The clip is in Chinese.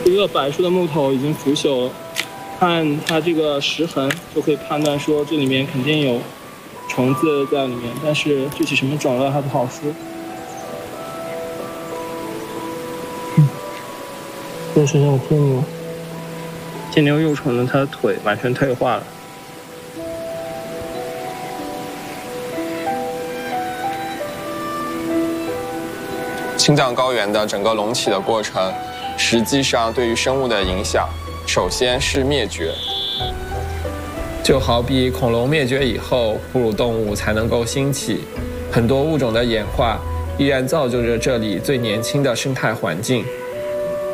这个柏树的木头已经腐朽了，看它这个石痕就可以判断说这里面肯定有虫子在里面，但是具体什么种类还不好说。这身上有天牛，天牛幼虫呢，它的腿完全退化了。 青藏高原的整个隆起的过程，实际上对于生物的影响，首先是灭绝。就好比恐龙灭绝以后，哺乳动物才能够兴起，很多物种的演化依然造就着这里最年轻的生态环境。